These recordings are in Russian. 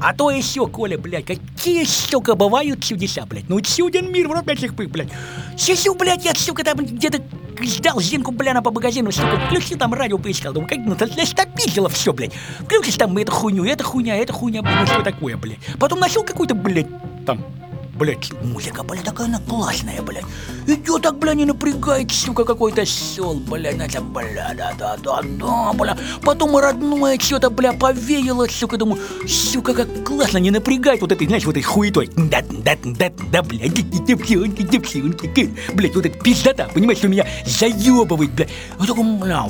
А то еще, Коля, блядь, какие, сука, бывают чудеса, блядь. Ну, чуден мир, в рот этих пых, блядь. Сижу, блядь, я, сука, там где-то ждал Зинку, бля, по магазину, сука, включил там радио, поискал, думаю, как, ну, стопизило все, блядь. Включишь там эту хуйню, эта хуйня, блядь, ну, что такое, блядь. Потом нашел какую-то, блядь, там, блядь, музыка, блядь, такая она классная, блядь. Идет так, блядь, не напрягает, сука, какой-то сел, блядь, это, бля, да, бля. Потом родное что-то, бля, повеяло, сука, думаю, сука, как классно, не напрягает вот этой, знаешь, вот этой хуетой. Да, блядь, девчонки, блядь, вот эта пиздота, понимаешь, что меня заебывает, блядь. Я такой, бля,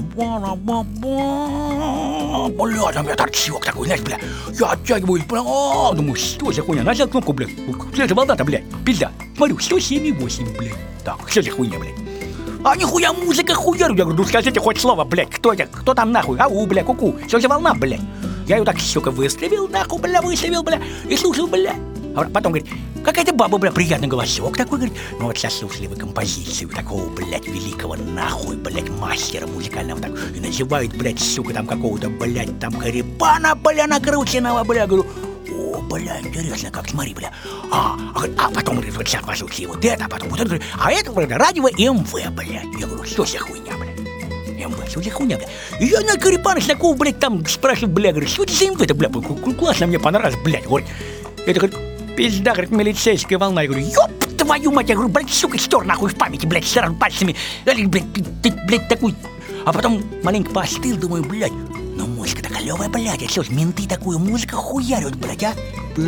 там я торчок такой, знаешь, бля. Я оттягиваюсь, бля, думаю, что за хуйня, нажал кнопку, блядь. Что за волна-то, блядь, пизда. Смотрю, 107,8, блядь. Так, что за хуйня, блядь? А нихуя музыка хуярю. Я говорю, ну скажите хоть слово, блядь, кто там нахуй? Ау, бля, ку-ку, что за волна, блядь? Я ее так, сука, выставил, нахуй, бля, и слушал, бля. А потом говорит, какая-то баба, бля, приятный голосок такой, говорит, ну вот сейчас слушали вы композицию такого, блядь, великого нахуй, блядь, мастера музыкального, так, и называют, блядь, сука, там какого-то, блядь, там Карипана, бля, накрученного, бля, говорю, о, бля, интересно, как, смотри, бля, а потом, говорит, вот сейчас послушали вот это, а потом вот это, говорит, а это, бля, радио МВ, блядь, я говорю, что за хуйня, блядь, МВ, что за хуйня, бля, и я на Карипана такого, блядь, там спрашиваю, бля, говорю, что это за МВ-то, бля, классно, мне понравилось, блядь, говорит, это, говорит, пизда, говорит, милицейская волна. Я говорю, ёб твою мать, я говорю, блядь, сука, стер нахуй в памяти, блядь, сразу пальцами, блядь, ты, блядь, такой. А потом маленько поостыл, думаю, блядь, ну музыка-то клёвая, блядь, а что ж, менты такую музыку хуярят, блядь, а?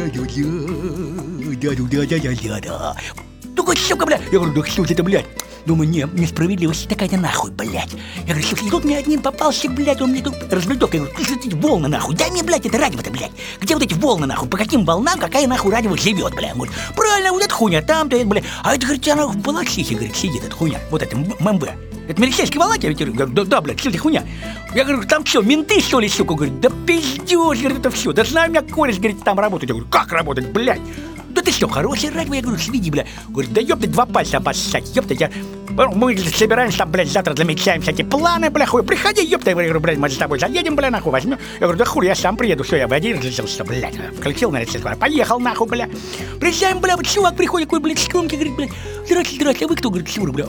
Да. Такой, сука, блядь. Я говорю, да что это, блядь? Думаю, несправедливость такая-то нахуй, блядь. Я говорю, слушай, тут мне один попался, блядь, он мне тут разведок. Я говорю, ты эти волны нахуй, дай мне, блядь, это радио-то, блядь. Где вот эти волны нахуй, по каким волнам, какая нахуй радио живет, блядь. Он говорит, правильно, вот эта хуйня, там-то, это, блядь. А это, говорит, она в Балашихе, говорит, сидит, эта хуйня, вот это ММБ. Это милицейский волна, я говорю, да, блядь, что это хуйня? Я говорю, там что, менты, что ли, сука? Говорит, да пиздёж, говорит, это все. Да знаю, у меня кореш, говорит, там работает. Я говорю, как работать, блядь? Да ты что, хорошее радио? Я говорю, сведи, бля. Говорит, да ёпты, 2 пальца обоссать, ёпты, я... Мы собираемся там, блядь, завтра замечаем всякие планы, бля, хуй, приходи, ёпты, я говорю, блядь, мы с тобой заедем, бля, нахуй, возьмем. Я говорю, да хуй, я сам приеду, все, я в один разрешился, блядь, включил на рецепт, поехал, нахуй, бля. Приезжаем, бля, вот чувак приходит, какой, блядь, скромки, говорит, блядь, здрасте, а вы кто, говорит, Сюра, бля,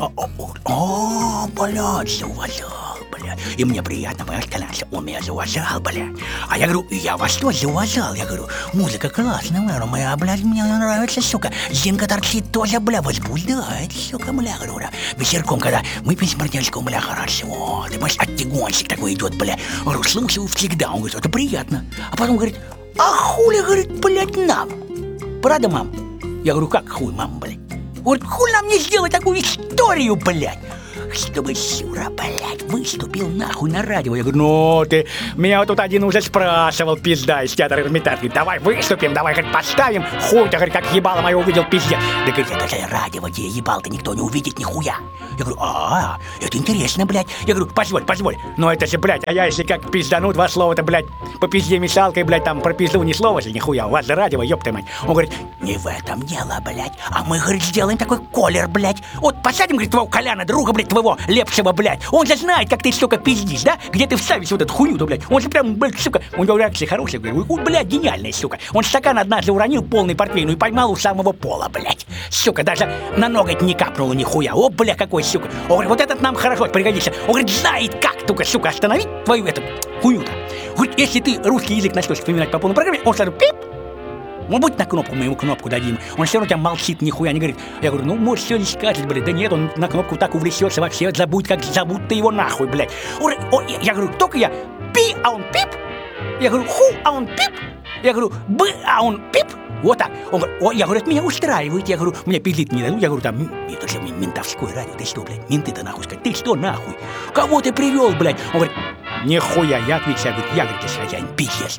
блядь, зауважал, бля. И мне приятно, понимаешь, конечно, он меня зауважал, бля. А я говорю, я вас тоже зауважал, я говорю, музыка классная, моя, блядь, мне нравится, сука. Зинка торчит тоже, бля, возбуждает, сука, бля, говорю, бля. Вечерком, когда мы пьем с партнерским, бля, хорошо, ты понимаешь, оттягончик такой идет, бля. Говорю, слушаю всегда, он говорит, это приятно. А потом говорит, а хули, говорит, блядь, нам? Правда, мам? Я говорю, как хуй, мам, блядь? Говорит, хуй нам не сделать такую историю, блядь? Чтобы Сюра, блядь, выступил нахуй на радио. Я говорю, ну ты, меня вот тут один уже спрашивал, пизда, из театра Эрмитаж. Говорит, давай выступим, давай, говорит, поставим. Хуй-то, говорит, как ебало мое увидел, пиздец. Да, говорит, это же радио, где ебал-то никто не увидит нихуя. Я говорю, это интересно, блядь. Я говорю, позволь. Но это же, блядь, а я если как пиздану 2 слова-то, блядь, по пизде мешалкой, блядь, там про пизду ни слова же, нихуя. У вас же радио, ёпта мать. Он говорит, не в этом дело, блядь. А мы, говорит, сделаем такой колер, блядь. Вот посадим, говорит, твоего Коляна, друга, блядь, твоего лепшего, блядь. Он же знает, как ты, сука, пиздишь, да? Где ты вставишь вот эту хуйню-то, блядь. Он же прям, блядь, сука, у него реакция хорошая, говорю, блядь, гениальная, сука. Он стакан однажды уронил полный портвейну и поймал у самого пола, блядь. Сука, даже на ноготь не капнуло нихуя. О, бля, какой, сука. Он говорит, вот этот нам хорошо пригодится. Он говорит, знает как, только, сука, остановить твою эту хуйню-то. Говорит, если ты русский язык начнешь вспоминать по полной программе, он сразу пип. Ну, будь на кнопку, мы ему кнопку дадим. Он все равно тебя молчит, нихуя не говорит. Я говорю, ну, может, все не скажет, блядь. Да нет, он на кнопку так увлечется, вообще забудь, как зовут ты его нахуй, блядь. Я говорю, только я пи, а он пип. Я говорю, ху, а он пип. Я говорю, б, а он пип. Вот так. Он говорит, я говорю, это меня устраивает. Я говорю, мне пиздить не дадут. Я говорю, там, это же ментовское радио. Ты что, блядь, менты-то нахуй сказать. Ты что, нахуй? Кого ты привел, блядь? Он говорит, нихуя, я отвечаю, говорит, я, говорит, хозяин, пиздец.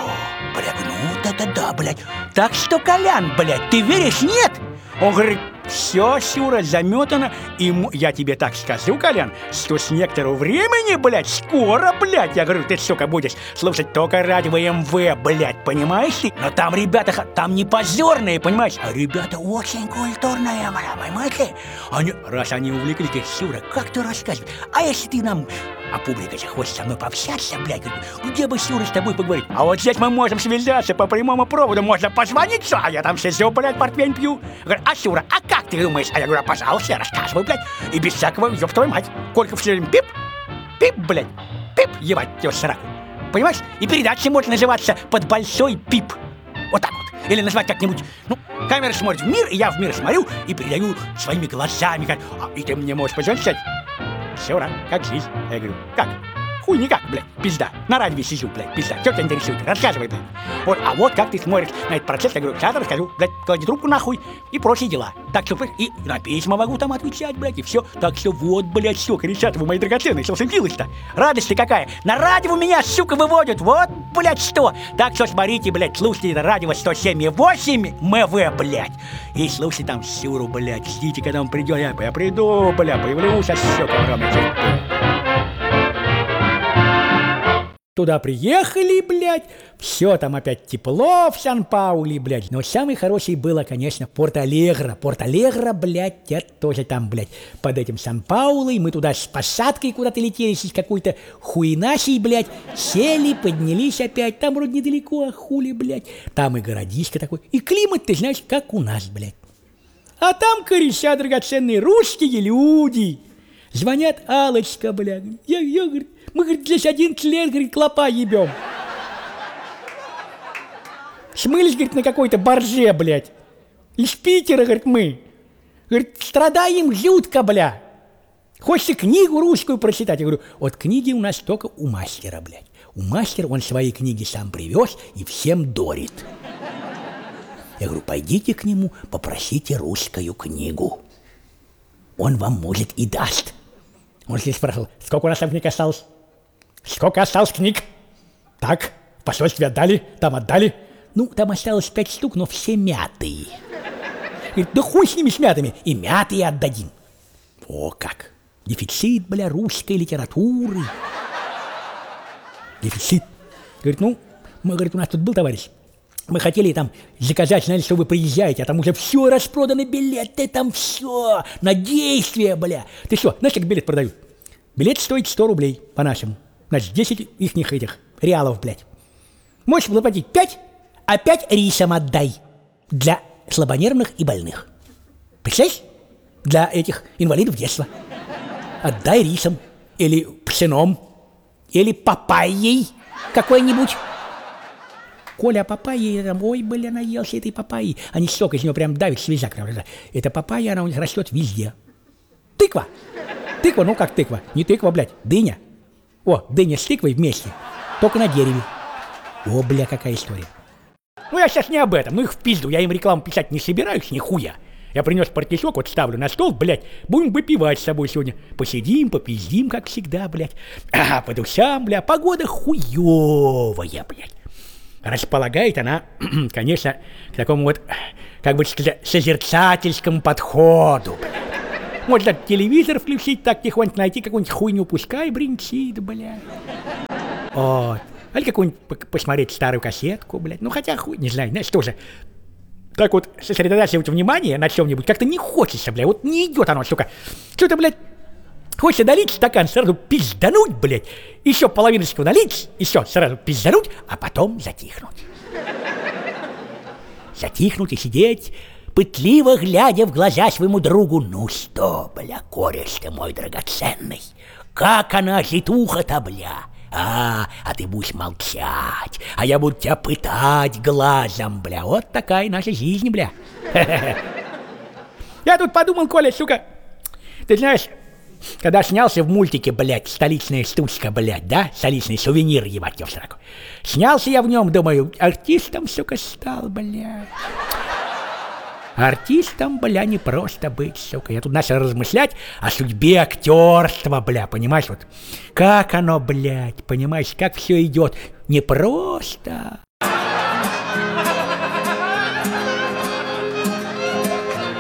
Бля, ну да, блядь. Так что, Колян, блядь, ты веришь, нет? Он говорит, все, Сюра, заметано. И я тебе так скажу, Колян, что с некоторого времени, блядь, скоро, блядь, я говорю, ты, сука, будешь слушать только радио МВ, блядь, понимаешь ты? Но там ребята, там не позорные, понимаешь? А ребята очень культурные, бля, понимаешь ли? Раз они увлеклись, говорят, Сюра, как ты рассказываешь? А если ты нам А публика же хочет со мной пообщаться, блядь. Где бы Сюра с тобой поговорить? А вот здесь мы можем связаться по прямому проводу. Можно позвонить, а я там сижу, блядь, портвейн пью. Говорю, а Сюра, а как ты думаешь? А я говорю, пожалуйста, рассказывай, блядь. И без всякого, ёб твою мать. Колька все время пип, пип, блядь, пип, ебать, тебя сраку. Понимаешь? И передача может называться «Под большой пип». Вот так вот. Или назвать как-нибудь, ну, камера смотрит в мир, и я в мир смотрю и передаю своими глазами, как, и ты мне можешь позвонить, сказать, Сюра, как жизнь? Я говорю, как? Хуй никак, блядь, пизда. На радио сижу, блядь, пизда. Что тебя интересует? Рассказывай, блядь. Вот, а вот как ты смотришь на этот процесс, я говорю, сейчас расскажу, блядь, клади трубку нахуй и прочие дела. Так что, и на письма могу там отвечать, блядь, и все. Так что вот, блядь, сука, ребята, вы мои драгоценные, что случилось-то? Радость-то какая? На радио меня, сука, выводят, вот, блядь, что? Так что смотрите, блядь, слушайте это радио 107,8 МВ, блядь. И слушайте там Сюру, блядь, ждите, когда он придет, я приду, блядь, появлюсь, а сука, огромное. Туда приехали, блядь, все там опять тепло в Сан-Пауле, блядь. Но самый хороший было, конечно, Порт-Алегро. Порт-Алегро, блядь, я тоже там, блядь, под этим Сан-Паулой. Мы туда с посадкой куда-то летели, с какой-то хуйнасей, блядь. Сели, поднялись опять. Там вроде недалеко, а хули, блядь. Там и городишко такой. И климат, ты знаешь, как у нас, блядь. А там кореша драгоценные русские люди. Звонят, Аллочка, блядь. Я говорю, мы, говорит, здесь 11 лет, говорит, клопа ебем. Смылись, говорит, на какой-то борже, блядь. Из Питера, говорит, мы. Говорит, страдаем жутко, бля. Хочется книгу русскую прочитать. Я говорю, вот книги у нас только у мастера, блядь. У мастера он свои книги сам привез и всем дорит. Я говорю, пойдите к нему, попросите русскую книгу. Он вам, может, и даст. Он здесь спрашивал, сколько у нас там книг осталось? Сколько осталось книг? Так, в посольстве отдали, там отдали. Ну, там осталось 5 штук, но все мятые. Говорит, да хуй с ними с мятыми, и мятые отдадим. О, как! Дефицит, бля, русской литературы. Дефицит. Говорит, ну, мы, говорит, у нас тут был товарищ. Мы хотели там заказать, знаете, что вы приезжаете, а там уже все распроданы билеты, там все на действие, бля. Ты что, знаешь, как билет продают? Билет стоит 100 рублей по-нашему. Значит, 10 ихних этих реалов, блядь. Можешь заплатить 5, а 5 рисом отдай. Для слабонервных и больных. Представляешь? Для этих инвалидов детства. Отдай рисом. Или пшеном. Или папайей какой-нибудь. Коля папайи, там, ой, бля, наелся этой папайи. Они сок из него прям давит, связак. Эта папайя, она у них растет везде. Тыква. Тыква, ну как тыква? Не тыква, блядь, дыня. О, дыня с тыквой вместе. Только на дереве. О, бля, какая история. Ну, я сейчас не об этом. Ну, их в пизду. Я им рекламу писать не собираюсь, нихуя. Я принес партишок, вот ставлю на стол, блядь. Будем выпивать с собой сегодня. Посидим, попиздим, как всегда, блядь. Ага, по душам, бля. Погода хуёвая, блядь. Располагает она, конечно, к такому вот, как бы сказать, созерцательскому подходу, блядь. Можно телевизор включить, так тихонько найти какую-нибудь хуйню, пускай бринчит, блядь. Вот. Или какую-нибудь посмотреть старую кассетку, блядь. Ну, хотя хуй, не знаю, знаешь, тоже. Так вот, сосредотачивать внимание на чем-нибудь как-то не хочется, блядь. Вот не идет оно, сука. Что-то, блядь, хочется долить стакан, сразу пиздануть, блядь. Еще половиночку налить, еще сразу пиздануть, а потом затихнуть. Затихнуть и сидеть, пытливо глядя в глаза своему другу. Ну что, бля, кореш ты мой драгоценный, как она житуха-то, бля. А ты будешь молчать, а я буду тебя пытать глазом, бля. Вот такая наша жизнь, бля. Я тут подумал, Коля, сука, ты знаешь, когда снялся в мультике, блядь, «Столичная стучка», блядь, да? Столичный сувенир, ебать, я в сраку. Снялся я в нем, думаю, артистом, сука, стал, блядь. Артистом, бля, не просто быть, сука. Я тут начал размышлять о судьбе актерства, бля, понимаешь, вот. Как оно, блядь, понимаешь, как все идет. Не просто.